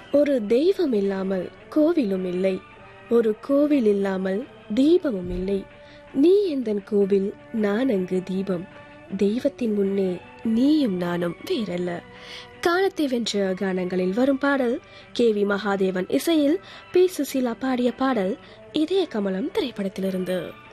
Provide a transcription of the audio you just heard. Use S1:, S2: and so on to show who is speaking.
S1: ஒரு தெய்வம் இல்லாமல் கோவிலும் இல்லை, ஒரு கோவில் இல்லாமல் தீபமும் இல்லை. நீ எந்தன் கோவில், நான் அங்கு தீபம். தெய்வத்தின் முன்னே நீயும் நானும் வேறல்ல. காலத்தை வென்ற கானங்களில் வரும் பாடல் KV மகாதேவன் இசையில் P. சுசீலா பாடிய பாடல் இதய கமலம் திரைப்படத்திலிருந்து.